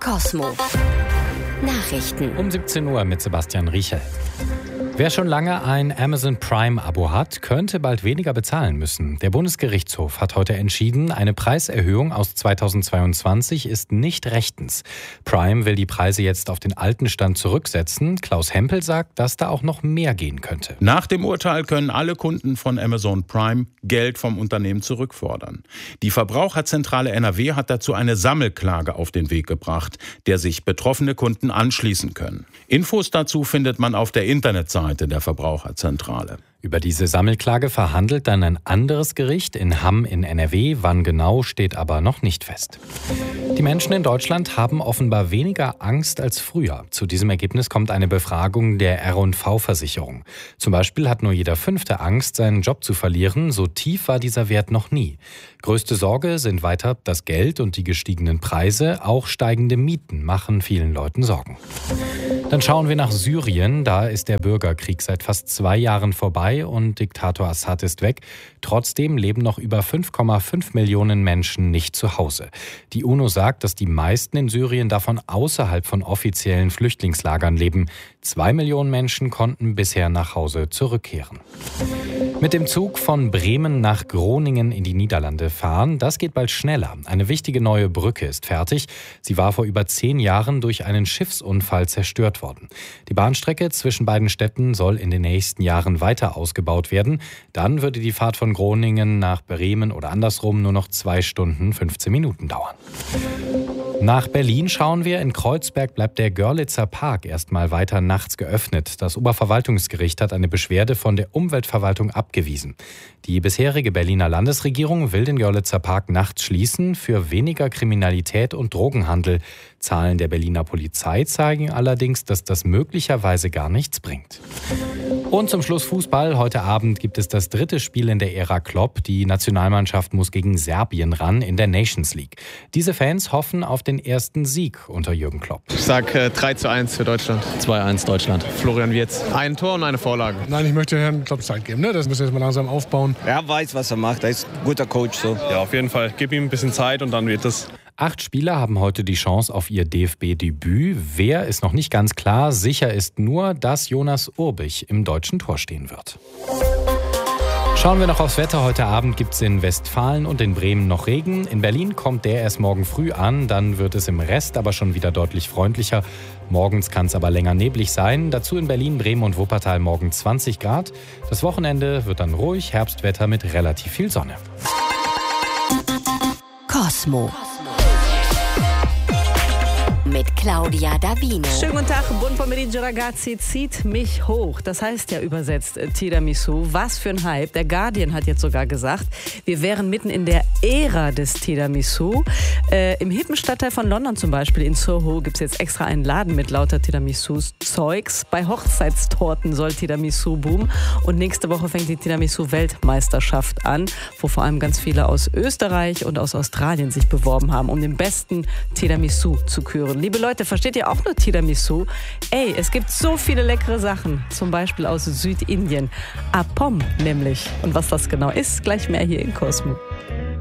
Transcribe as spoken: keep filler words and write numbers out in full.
Kosmo. Nachrichten. Um siebzehn Uhr mit Sebastian Riechel. Wer schon lange ein Amazon Prime-Abo hat, könnte bald weniger bezahlen müssen. Der Bundesgerichtshof hat heute entschieden, eine Preiserhöhung aus zweitausendzweiundzwanzig ist nicht rechtens. Prime will die Preise jetzt auf den alten Stand zurücksetzen. Klaus Hempel sagt, dass da auch noch mehr gehen könnte. Nach dem Urteil können alle Kunden von Amazon Prime Geld vom Unternehmen zurückfordern. Die Verbraucherzentrale N R W hat dazu eine Sammelklage auf den Weg gebracht, der sich betroffene Kunden anschließen können. Infos dazu findet man auf der Internetseite der Verbraucherzentrale. Über diese Sammelklage verhandelt dann ein anderes Gericht in Hamm in N R W. Wann genau, steht aber noch nicht fest. Die Menschen in Deutschland haben offenbar weniger Angst als früher. Zu diesem Ergebnis kommt eine Befragung der R und V-Versicherung. Zum Beispiel hat nur jeder Fünfte Angst, seinen Job zu verlieren. So tief war dieser Wert noch nie. Größte Sorge sind weiter das Geld und die gestiegenen Preise. Auch steigende Mieten machen vielen Leuten Sorgen. Dann schauen wir nach Syrien. Da ist der Bürgerkrieg seit fast zwei Jahren vorbei und Diktator Assad ist weg. Trotzdem leben noch über fünf Komma fünf Millionen Menschen nicht zu Hause. Die UNO sagt, dass die meisten in Syrien davon außerhalb von offiziellen Flüchtlingslagern leben. Zwei Millionen Menschen konnten bisher nach Hause zurückkehren. Mit dem Zug von Bremen nach Groningen in die Niederlande fahren, das geht bald schneller. Eine wichtige neue Brücke ist fertig. Sie war vor über zehn Jahren durch einen Schiffsunfall zerstört worden. Die Bahnstrecke zwischen beiden Städten soll in den nächsten Jahren weiter ausgebaut werden. Dann würde die Fahrt von Groningen nach Bremen oder andersrum nur noch zwei Stunden fünfzehn Minuten dauern. Nach Berlin schauen wir. In Kreuzberg bleibt der Görlitzer Park erstmal weiter nachts geöffnet. Das Oberverwaltungsgericht hat eine Beschwerde von der Umweltverwaltung abgewiesen. Die bisherige Berliner Landesregierung will den Görlitzer Park nachts schließen für weniger Kriminalität und Drogenhandel. Zahlen der Berliner Polizei zeigen allerdings, dass das möglicherweise gar nichts bringt. Und zum Schluss Fußball. Heute Abend gibt es das dritte Spiel in der Ära Klopp. Die Nationalmannschaft muss gegen Serbien ran in der Nations League. Diese Fans hoffen auf den ersten Sieg unter Jürgen Klopp. Ich sage äh, drei zu eins für Deutschland. zwei eins Deutschland. Florian Wirtz. Ein Tor und eine Vorlage. Nein, ich möchte Herrn Klopp Zeit geben. Ne? Das müssen wir jetzt mal langsam aufbauen. Er weiß, was er macht. Er ist ein guter Coach. So. Ja, auf jeden Fall. Gib ihm ein bisschen Zeit und dann wird es. Acht Spieler haben heute die Chance auf ihr D F B-Debüt. Wer ist noch nicht ganz klar. Sicher ist nur, dass Jonas Urbich im deutschen Tor stehen wird. Schauen wir noch aufs Wetter. Heute Abend gibt es in Westfalen und in Bremen noch Regen. In Berlin kommt der erst morgen früh an. Dann wird es im Rest aber schon wieder deutlich freundlicher. Morgens kann es aber länger neblig sein. Dazu in Berlin, Bremen und Wuppertal morgen zwanzig Grad. Das Wochenende wird dann ruhig. Herbstwetter mit relativ viel Sonne. Kosmo. Mit Claudia Davino. Schönen guten Tag. Buon pomeriggio ragazzi, zieht mich hoch. Das heißt ja übersetzt äh, Tiramisu. Was für ein Hype. Der Guardian hat jetzt sogar gesagt, wir wären mitten in der Ära des Tiramisu. Äh, Im hippen Stadtteil von London zum Beispiel, in Soho, gibt es jetzt extra einen Laden mit lauter Tiramisu-Zeugs. Bei Hochzeitstorten soll Tiramisu boomen. Und nächste Woche fängt die Tiramisu-Weltmeisterschaft an, wo vor allem ganz viele aus Österreich und aus Australien sich beworben haben, um den besten Tiramisu zu küren. Liebe Leute, versteht ihr auch nur Tiramisu? Ey, es gibt so viele leckere Sachen, zum Beispiel aus Südindien. Appam nämlich. Und was das genau ist, gleich mehr hier in Kosmo.